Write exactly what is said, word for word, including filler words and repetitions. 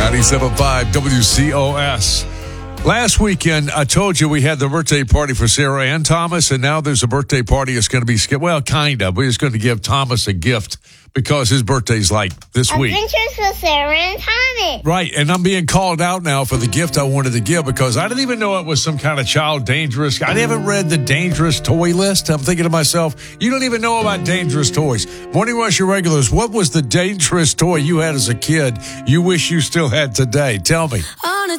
ninety-seven point five W C O S. Last weekend, I told you we had the birthday party for Sarah and Thomas, and now there's a birthday party that's going to be, well, kind of. We're just going to give Thomas a gift because his birthday's like this week. Adventures with Sarah and Thomas. Right, and I'm being called out now for the gift I wanted to give because I didn't even know it was some kind of child dangerous. I haven't read the dangerous toy list. I'm thinking to myself, you don't even know about dangerous toys. Morning Rush Irregulars, what was the dangerous toy you had as a kid you wish you still had today? Tell me. On a